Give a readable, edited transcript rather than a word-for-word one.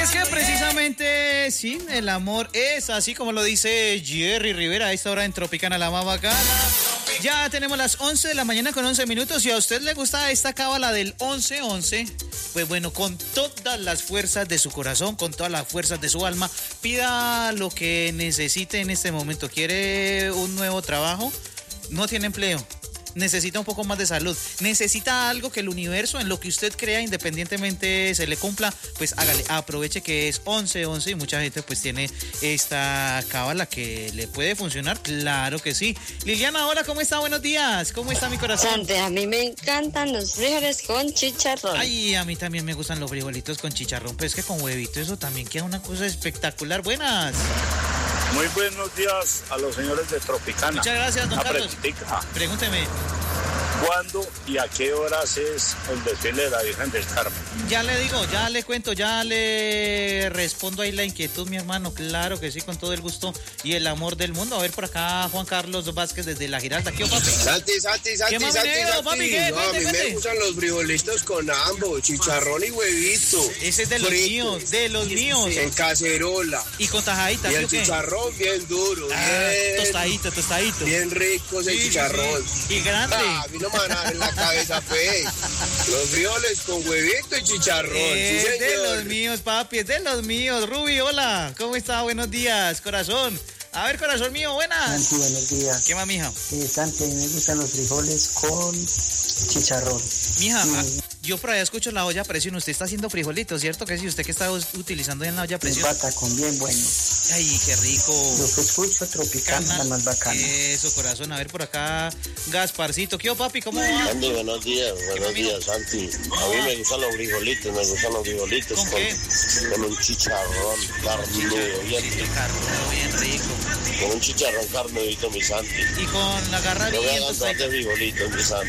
es que precisamente, sí, el amor es así como lo dice Jerry Rivera a esta hora en Tropicana, la más bacana. Ya tenemos las 11 de la mañana con 11 minutos y a usted le gusta esta cábala del 11-11, pues bueno, con todas las fuerzas de su corazón, con todas las fuerzas de su alma, pida lo que necesite en este momento. ¿Quiere un nuevo trabajo? No tiene empleo. Necesita un poco más de salud, necesita algo que el universo, en lo que usted crea, independientemente se le cumpla, pues hágale, aproveche que es 11-11 y mucha gente pues tiene esta cábala que le puede funcionar, claro que sí. Liliana, hola, ¿cómo está? Buenos días, ¿cómo está mi corazón? Sante, a mí me encantan los frijoles con chicharrón. Ay, a mí también me gustan los frijolitos con chicharrón, pero es que con huevito eso también queda una cosa espectacular. Buenas. Muy buenos días a los señores de Tropicana. Muchas gracias, don Carlos. Pregúnteme. ¿Cuándo y a qué horas es el desfile de la Virgen del Carmen? Ya le digo, ya le cuento, ya le respondo ahí la inquietud, mi hermano. Claro que sí, con todo el gusto y el amor del mundo. A ver por acá, Juan Carlos Vázquez desde La Giralda. ¿Qué, papi? Santi. ¿Qué más, papi? ¿Qué? No, a mí me gustan los frijolitos con ambos, chicharrón y huevito. Ese es de los míos, de los míos. En cacerola. Y con tajadita, y ¿sí el o qué? chicharrón bien duro, bien tostadito. Bien rico ese chicharrón. Sí. Y grande. A mí no me van a dar en la cabeza, pues. Los frijoles con huevito y chicharrón. Es sí, de los míos, papi, es de los míos. Ruby, hola, ¿cómo está? Buenos días, corazón. A ver, corazón mío, buenas. Santi, buenos días. ¿Qué más, mija? Santi, a mí me gustan los frijoles con chicharrón. Mija, yo por allá escucho la olla a presión. Usted está haciendo frijolitos, ¿cierto? Que sí, usted que está utilizando en la olla a presión. Patacón bien bueno. Ay, qué rico. Lo que escucho, Tropicana, la más bacana. Eso, corazón. A ver por acá, Gasparcito. ¿Qué, papi? ¿Cómo va? Santi, buenos días, Santi. A mí me gustan los frijolitos, ¿Con qué? Con un chicharrón carnudo, bien rico. Con un chicharrón carnudito, mi Santi. Y con la garra no bien me hagan de frijolitos, mi Santi.